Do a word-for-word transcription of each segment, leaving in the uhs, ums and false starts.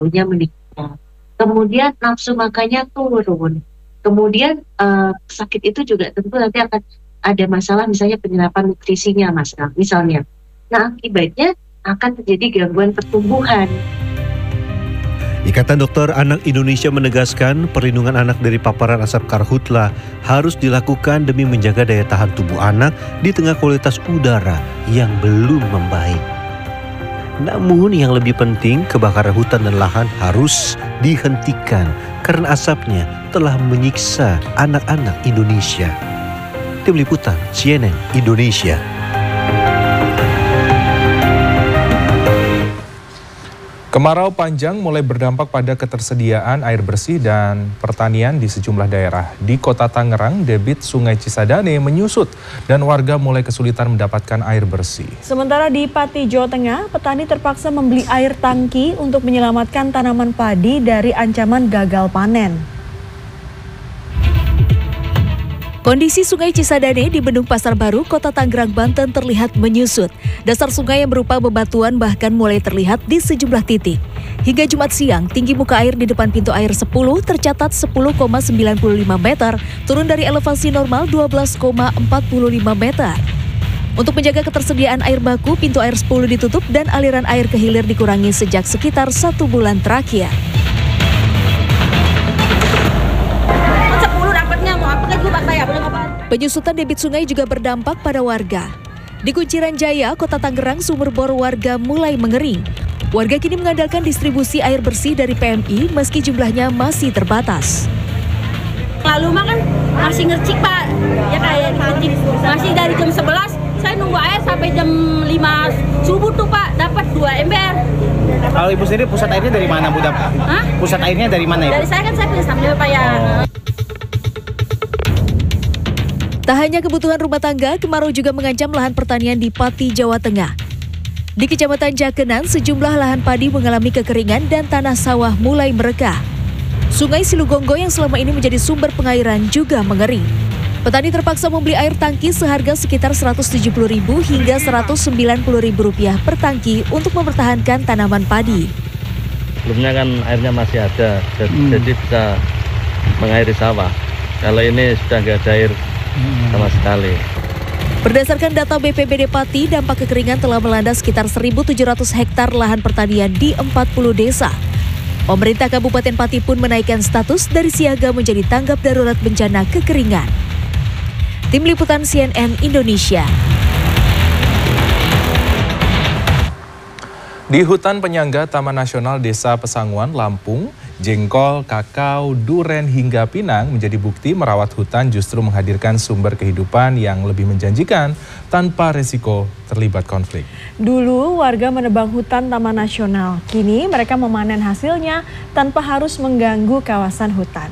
punya meningkat. Kemudian nafsu makannya turun. Kemudian uh, sakit itu juga tentu nanti akan ada masalah misalnya penyerapan nutrisinya mas, misalnya. Nah akibatnya akan terjadi gangguan pertumbuhan. Ikatan Dokter Anak Indonesia menegaskan perlindungan anak dari paparan asap karhutla harus dilakukan demi menjaga daya tahan tubuh anak di tengah kualitas udara yang belum membaik. Namun yang lebih penting, kebakaran hutan dan lahan harus dihentikan karena asapnya telah menyiksa anak-anak Indonesia. Tim Liputan C N N Indonesia. Kemarau panjang mulai berdampak pada ketersediaan air bersih dan pertanian di sejumlah daerah. Di Kota Tangerang, debit Sungai Cisadane menyusut dan warga mulai kesulitan mendapatkan air bersih. Sementara di Pati, Jawa Tengah, petani terpaksa membeli air tangki untuk menyelamatkan tanaman padi dari ancaman gagal panen. Kondisi Sungai Cisadane di Bendung Pasar Baru, Kota Tangerang, Banten terlihat menyusut. Dasar sungai yang berupa bebatuan bahkan mulai terlihat di sejumlah titik. Hingga Jumat siang, tinggi muka air di depan pintu air sepuluh tercatat sepuluh koma sembilan lima meter, turun dari elevasi normal dua belas koma empat lima meter. Untuk menjaga ketersediaan air baku, pintu air sepuluh ditutup dan aliran air ke hilir dikurangi sejak sekitar satu bulan terakhir. Penyusutan debit sungai juga berdampak pada warga. Di Kunciran Jaya, Kota Tangerang, sumur bor warga mulai mengering. Warga kini mengandalkan distribusi air bersih dari P M I meski jumlahnya masih terbatas. Lalu mah kan masih ngercik Pak, ya kayak ngercik. Masih dari jam sebelas, saya nunggu air sampai jam lima subuh tuh Pak, dapat dua ember. Kalau Ibu sendiri pusat airnya dari mana Bu? Hah? Pusat airnya dari mana Ibu? Dari saya kan saya punya sambil Pak ya. Oh. Tak hanya kebutuhan rumah tangga, kemarau juga mengancam lahan pertanian di Pati, Jawa Tengah. Di Kecamatan Jakenan, sejumlah lahan padi mengalami kekeringan dan tanah sawah mulai merekah. Sungai Silugonggo yang selama ini menjadi sumber pengairan juga mengering. Petani terpaksa membeli air tangki seharga sekitar seratus tujuh puluh ribu hingga seratus sembilan puluh ribu rupiah per tangki untuk mempertahankan tanaman padi. Sebelumnya kan airnya masih ada, jadi, hmm. jadi bisa mengairi sawah. Kalau ini sudah nggak ada air sama sekali. Berdasarkan data B P B D Pati, dampak kekeringan telah melanda sekitar seribu tujuh ratus hektar lahan pertanian di empat puluh desa. Pemerintah Kabupaten Pati pun menaikkan status dari siaga menjadi tanggap darurat bencana kekeringan. Tim Liputan C N N Indonesia. Di hutan penyangga Taman Nasional Desa Pesanguan, Lampung, jengkol, kakao, duren hingga pinang menjadi bukti merawat hutan justru menghadirkan sumber kehidupan yang lebih menjanjikan tanpa resiko terlibat konflik. Dulu warga menebang hutan Taman Nasional, kini mereka memanen hasilnya tanpa harus mengganggu kawasan hutan.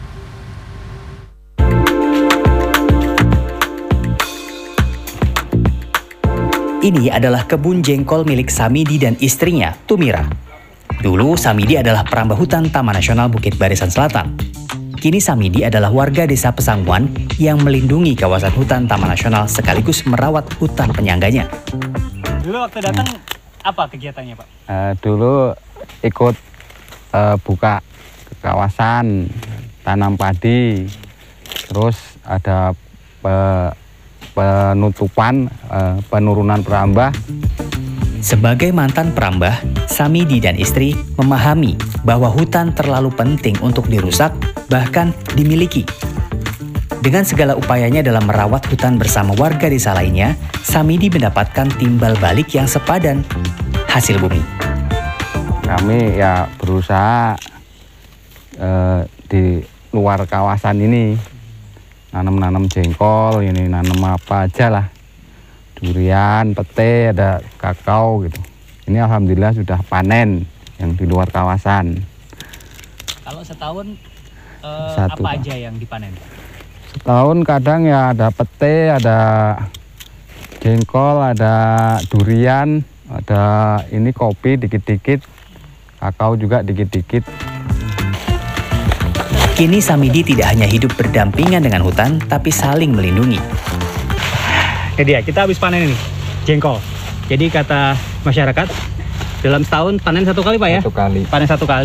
Ini adalah kebun jengkol milik Samidi dan istrinya, Tumira. Dulu Samidi adalah perambah hutan Taman Nasional Bukit Barisan Selatan. Kini Samidi adalah warga desa Pesanguan yang melindungi kawasan hutan Taman Nasional sekaligus merawat hutan penyangganya. Dulu waktu datang hmm. apa kegiatannya Pak? Uh, dulu ikut uh, buka kawasan, tanam padi, terus ada pe penutupan, uh, penurunan perambah. Sebagai mantan perambah, Samidi dan istri memahami bahwa hutan terlalu penting untuk dirusak, bahkan dimiliki. Dengan segala upayanya dalam merawat hutan bersama warga desa lainnya, Samidi mendapatkan timbal balik yang sepadan, hasil bumi. Kami ya berusaha uh, di luar kawasan ini, nanam-nanam jengkol, ini nanam apa aja lah. Durian, pete, ada kakao gitu. Ini alhamdulillah sudah panen yang di luar kawasan. Kalau setahun eh, Satu, apa aja yang dipanen? Setahun kadang ya ada pete, ada jengkol, ada durian, ada ini kopi dikit-dikit, kakao juga dikit-dikit. Kini Samidi tidak hanya hidup berdampingan dengan hutan, tapi saling melindungi. Ini dia, kita habis panen ini, jengkol. Jadi kata masyarakat, dalam setahun panen satu kali Pak ya? Satu kali. Panen satu kali.